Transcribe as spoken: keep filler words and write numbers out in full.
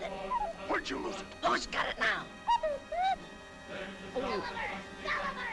it. Where'd you lose it? Louis got it now. Ooh.